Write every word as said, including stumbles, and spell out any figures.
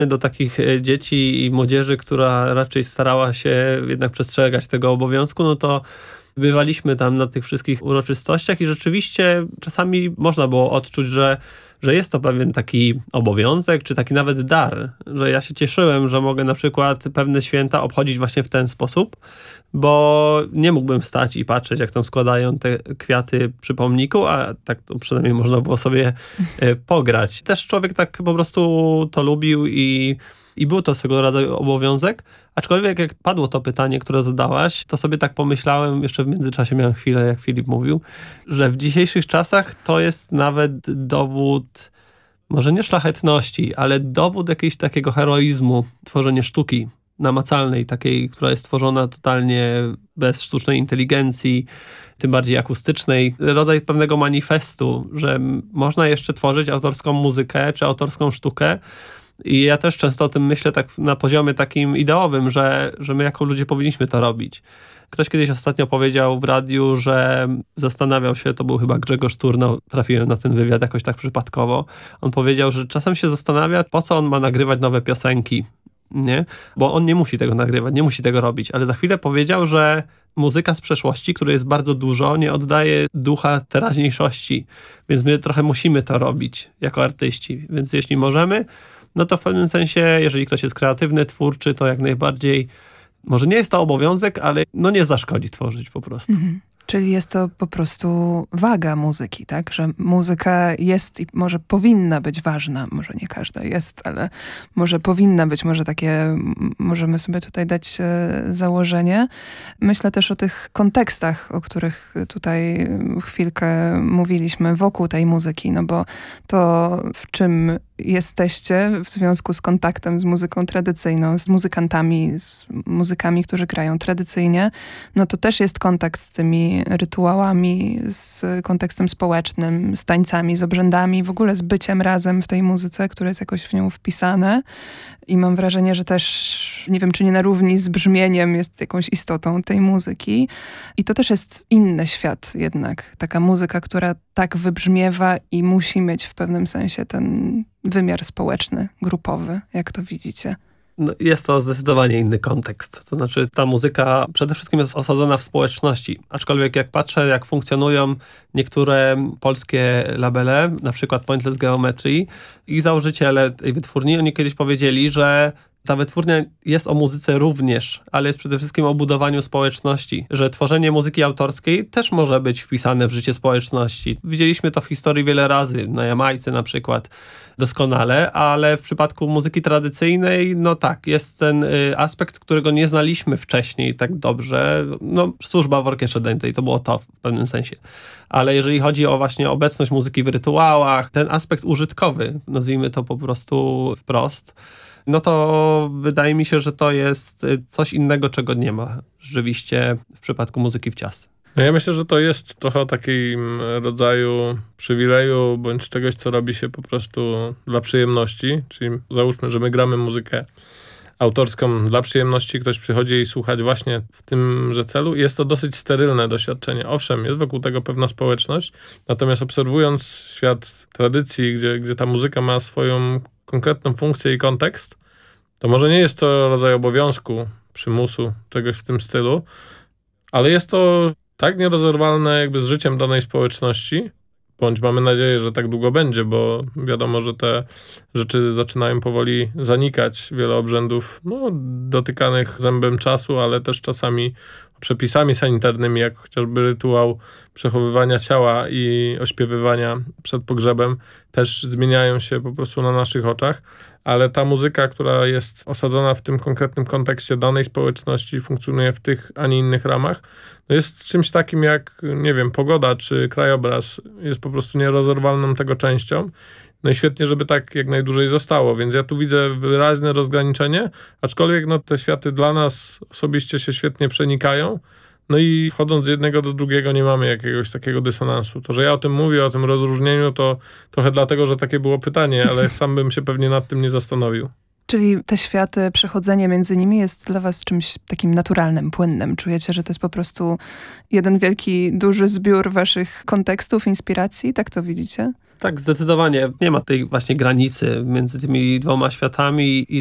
do takich dzieci i młodzieży, która raczej starała się jednak przestrzegać tego obowiązku, no to bywaliśmy tam na tych wszystkich uroczystościach i rzeczywiście czasami można było odczuć, że, że jest to pewien taki obowiązek, czy taki nawet dar, że ja się cieszyłem, że mogę na przykład pewne święta obchodzić właśnie w ten sposób, bo nie mógłbym wstać i patrzeć, jak tam składają te kwiaty przy pomniku, a tak to przynajmniej można było sobie pograć. Też człowiek tak po prostu to lubił i I był to swego rodzaju obowiązek, aczkolwiek jak padło to pytanie, które zadałaś, to sobie tak pomyślałem, jeszcze w międzyczasie miałem chwilę, jak Filip mówił, że w dzisiejszych czasach to jest nawet dowód, może nie szlachetności, ale dowód jakiegoś takiego heroizmu, tworzenie sztuki namacalnej, takiej, która jest tworzona totalnie bez sztucznej inteligencji, tym bardziej akustycznej, rodzaj pewnego manifestu, że można jeszcze tworzyć autorską muzykę czy autorską sztukę. I ja też często o tym myślę tak na poziomie takim ideowym, że, że my jako ludzie powinniśmy to robić. Ktoś kiedyś ostatnio powiedział w radiu, że zastanawiał się, to był chyba Grzegorz Turnał, trafiłem na ten wywiad jakoś tak przypadkowo. On powiedział, że czasem się zastanawia, po co on ma nagrywać nowe piosenki, nie? Bo on nie musi tego nagrywać, nie musi tego robić, ale za chwilę powiedział, że muzyka z przeszłości, której jest bardzo dużo, nie oddaje ducha teraźniejszości, więc my trochę musimy to robić jako artyści, więc jeśli możemy, no to w pewnym sensie, jeżeli ktoś jest kreatywny, twórczy, to jak najbardziej, może nie jest to obowiązek, ale no nie zaszkodzi tworzyć po prostu. Mhm. Czyli jest to po prostu waga muzyki, tak? Że muzyka jest i może powinna być ważna. Może nie każda jest, ale może powinna być. Może takie, możemy sobie tutaj dać e, założenie. Myślę też o tych kontekstach, o których tutaj chwilkę mówiliśmy wokół tej muzyki, no bo to, w czym jesteście w związku z kontaktem z muzyką tradycyjną, z muzykantami, z muzykami, którzy grają tradycyjnie, no to też jest kontakt z tymi rytuałami, z kontekstem społecznym, z tańcami, z obrzędami, w ogóle z byciem razem w tej muzyce, które jest jakoś w nią wpisane. I mam wrażenie, że też, nie wiem, czy nie na równi z brzmieniem jest jakąś istotą tej muzyki. I to też jest inny świat jednak. Taka muzyka, która tak wybrzmiewa i musi mieć w pewnym sensie ten wymiar społeczny, grupowy, jak to widzicie. No, jest to zdecydowanie inny kontekst. To znaczy ta muzyka przede wszystkim jest osadzona w społeczności. Aczkolwiek jak patrzę, jak funkcjonują niektóre polskie labele, na przykład Pointless Geometry, i założyciele tej wytwórni, oni kiedyś powiedzieli, że ta wytwórnia jest o muzyce również, ale jest przede wszystkim o budowaniu społeczności, że tworzenie muzyki autorskiej też może być wpisane w życie społeczności. Widzieliśmy to w historii wiele razy, na Jamajce na przykład doskonale, ale w przypadku muzyki tradycyjnej, no tak, jest ten y, aspekt, którego nie znaliśmy wcześniej tak dobrze. No, służba w orkiestrze dętej, to było to w pewnym sensie. Ale jeżeli chodzi o właśnie obecność muzyki w rytuałach, ten aspekt użytkowy, nazwijmy to po prostu wprost, no to wydaje mi się, że to jest coś innego, czego nie ma rzeczywiście w przypadku muzyki w jazz. No ja myślę, że to jest trochę o takim rodzaju przywileju, bądź czegoś, co robi się po prostu dla przyjemności, czyli załóżmy, że my gramy muzykę autorską dla przyjemności, ktoś przychodzi i słuchać właśnie w tymże celu. Jest to dosyć sterylne doświadczenie. Owszem, jest wokół tego pewna społeczność, natomiast obserwując świat tradycji, gdzie, gdzie ta muzyka ma swoją konkretną funkcję i kontekst, to może nie jest to rodzaj obowiązku, przymusu, czegoś w tym stylu, ale jest to tak nierozerwalne jakby z życiem danej społeczności, bądź mamy nadzieję, że tak długo będzie, bo wiadomo, że te rzeczy zaczynają powoli zanikać. Wiele obrzędów no, dotykanych zębem czasu, ale też czasami przepisami sanitarnymi, jak chociażby rytuał przechowywania ciała i ośpiewywania przed pogrzebem, też zmieniają się po prostu na naszych oczach. Ale ta muzyka, która jest osadzona w tym konkretnym kontekście danej społeczności, funkcjonuje w tych, a nie innych ramach, no jest czymś takim jak, nie wiem, pogoda czy krajobraz. Jest po prostu nierozerwalną tego częścią. No i świetnie, żeby tak jak najdłużej zostało. Więc ja tu widzę wyraźne rozgraniczenie, aczkolwiek no, te światy dla nas osobiście się świetnie przenikają. No i wchodząc z jednego do drugiego nie mamy jakiegoś takiego dysonansu. To, że ja o tym mówię, o tym rozróżnieniu, to trochę dlatego, że takie było pytanie, ale sam bym się pewnie nad tym nie zastanowił. Czyli te światy, przechodzenie między nimi jest dla was czymś takim naturalnym, płynnym. Czujecie, że to jest po prostu jeden wielki, duży zbiór waszych kontekstów, inspiracji? Tak to widzicie? Tak, zdecydowanie. Nie ma tej właśnie granicy między tymi dwoma światami i